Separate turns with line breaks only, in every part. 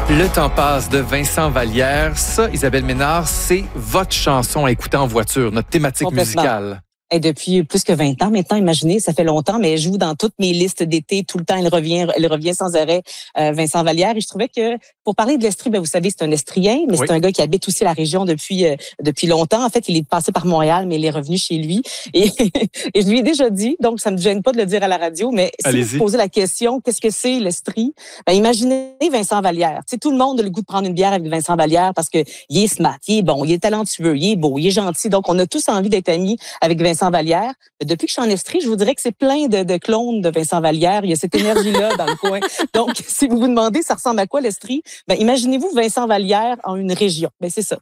Le temps passe de Vincent Vallière. Ça, Isabelle Ménard, c'est votre chanson à écouter en voiture, notre thématique musicale.
Et depuis plus que 20 ans maintenant, imaginez, ça fait longtemps, mais elle joue dans toutes mes listes d'été. Tout le temps, elle revient sans arrêt, Vincent Vallière. Et je trouvais que, pour parler de l'Estrie, vous savez, c'est un Estrien, mais c'est un gars qui habite aussi la région depuis longtemps. En fait, il est passé par Montréal, mais il est revenu chez lui. Et, et je lui ai déjà dit, donc ça me gêne pas de le dire à la radio, mais si vous posez la question, qu'est-ce que c'est l'Estrie? Ben, imaginez Vincent Vallière. Tu sais, tout le monde a le goût de prendre une bière avec Vincent Vallière parce que il est smart, il est bon, il est talentueux, il est beau, il est gentil. Donc, on a tous envie d'être amis avec Vincent Vallière. Depuis que je suis en Estrie, je vous dirais que c'est plein de clones de Vincent Vallière. Il y a cette énergie-là dans le coin. Donc, si vous vous demandez, ça ressemble à quoi l'Estrie? Ben, imaginez-vous Vincent Vallière en une région. Ben, c'est ça.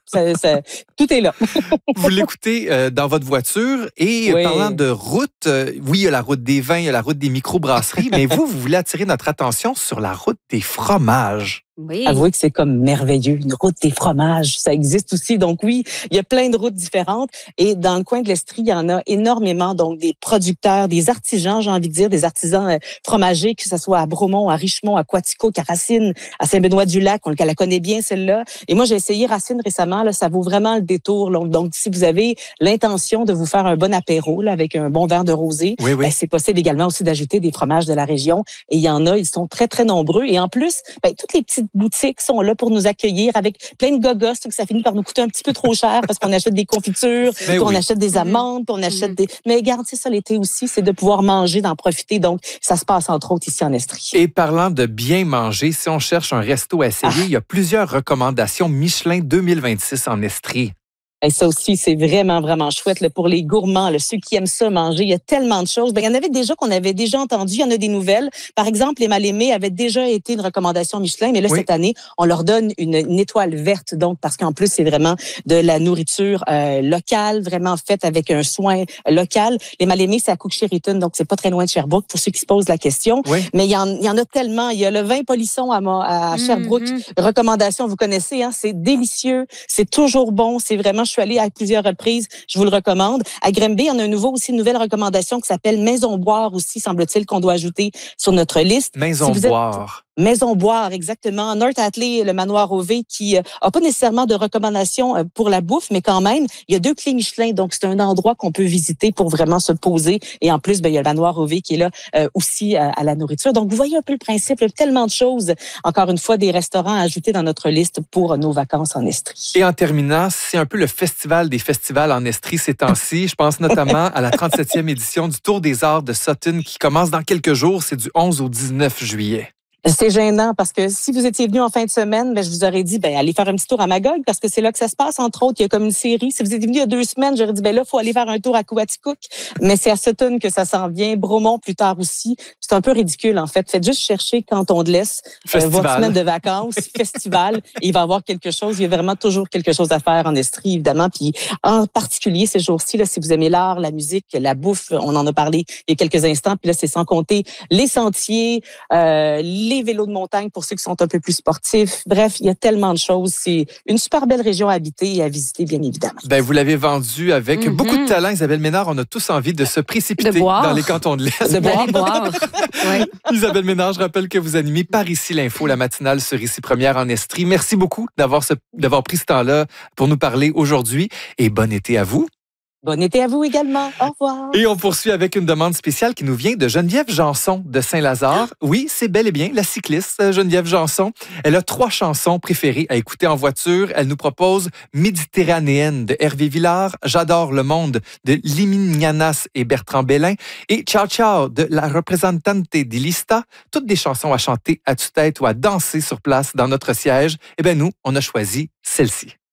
Tout est là.
Vous l'écoutez dans votre voiture et parlant de route, oui, il y a la route des vins, il y a la route des microbrasseries, mais vous voulez attirer notre attention sur la route des fromages.
Oui. Avouez que c'est comme merveilleux. Une route des fromages, ça existe aussi. Donc oui, il y a plein de routes différentes. Et dans le coin de l'Estrie, il y en a énormément. Donc des producteurs, des artisans, j'ai envie de dire, des artisans fromagers, que ce soit à Bromont, à Richemont, à Quaticook, à Racine, à Saint-Benoît-du-Lac. On la connaît bien, celle-là. Et moi, j'ai essayé Racine récemment. Là, ça vaut vraiment le détour. Donc, si vous avez l'intention de vous faire un bon apéro là, avec un bon verre de rosé, ben, c'est possible également aussi d'ajouter des fromages de la région. Et il y en a, ils sont très, très nombreux. Et en plus, ben, toutes les petites boutiques sont là pour nous accueillir avec plein de gogos, que ça finit par nous coûter un petit peu trop cher parce qu'on achète des confitures, on achète des amandes, on achète des... Mais regarde, c'est ça l'été aussi, c'est de pouvoir manger, d'en profiter. Donc, ça se passe entre autres ici en Estrie.
Et parlant de bien manger, si on cherche un resto à essayer, il y a plusieurs recommandations Michelin 2026 en Estrie.
Et ça aussi, c'est vraiment, vraiment chouette là, pour les gourmands, là, ceux qui aiment ça manger. Il y a tellement de choses. Ben, il y en avait déjà qu'on avait déjà entendu. Il y en a des nouvelles. Par exemple, les Mal-Aimés avaient déjà été une recommandation Michelin, mais là, cette année, on leur donne une étoile verte. Donc, parce qu'en plus, c'est vraiment de la nourriture locale, vraiment faite avec un soin local. Les Mal-Aimés, c'est à Cook-Sheriton, donc c'est pas très loin de Sherbrooke, pour ceux qui se posent la question. Mais il y en a tellement. Il y a le vin polisson à Sherbrooke. Recommandation, vous connaissez, hein, c'est délicieux. C'est toujours bon. C'est vraiment... Je suis allée à plusieurs reprises. Je vous le recommande. À Grimby, on a une nouvelle recommandation qui s'appelle Maison Boire aussi, semble-t-il, qu'on doit ajouter sur notre liste.
Maison Boire.
Maison Boire, exactement. North Atlee, le manoir OV, qui a pas nécessairement de recommandations pour la bouffe, mais quand même, il y a 2 clés Michelin, donc c'est un endroit qu'on peut visiter pour vraiment se poser. Et en plus, ben, il y a le manoir OV qui est là aussi à la nourriture. Donc, vous voyez un peu le principe, il y a tellement de choses. Encore une fois, des restaurants à ajouter dans notre liste pour nos vacances en Estrie.
Et en terminant, c'est un peu le festival des festivals en Estrie ces temps-ci. Je pense notamment à la 37e édition du Tour des Arts de Sutton qui commence dans quelques jours. C'est du 11 au 19 juillet.
C'est gênant parce que si vous étiez venu en fin de semaine, ben, je vous aurais dit, ben, allez faire un petit tour à Magog parce que c'est là que ça se passe. Entre autres, il y a comme une série. Si vous étiez venu il y a 2 semaines, j'aurais dit, ben là, faut aller faire un tour à Quaticook. Mais c'est à Sutton que ça s'en vient. Bromont plus tard aussi. C'est un peu ridicule, en fait. Faites juste chercher quand on te laisse votre semaine de vacances, festival. Et il va y avoir quelque chose. Il y a vraiment toujours quelque chose à faire en Estrie, évidemment. Puis, en particulier, ces jours-ci, là, si vous aimez l'art, la musique, la bouffe, on en a parlé il y a quelques instants. Puis là, c'est sans compter les sentiers, les vélos de montagne pour ceux qui sont un peu plus sportifs. Bref, il y a tellement de choses. C'est une super belle région à habiter et à visiter, bien évidemment.
Ben, vous l'avez vendu avec beaucoup de talent, Isabelle Ménard. On a tous envie de se précipiter dans les cantons de l'Est.
De boire.
Isabelle Ménard, je rappelle que vous animez Par ici l'info, la matinale sur Ici Première en Estrie. Merci beaucoup d'avoir pris ce temps-là pour nous parler aujourd'hui et bon été à vous.
Bon été à vous également. Au revoir.
Et on poursuit avec une demande spéciale qui nous vient de Geneviève Janson de Saint-Lazare. Oui, c'est bel et bien la cycliste Geneviève Janson. Elle a 3 chansons préférées à écouter en voiture. Elle nous propose Méditerranéenne de Hervé Villard, J'adore le monde de Limignanas et Bertrand Bellin et Ciao Ciao de La Representante di Lista. Toutes des chansons à chanter à tue-tête ou à danser sur place dans notre siège. Eh bien, nous, on a choisi celle-ci.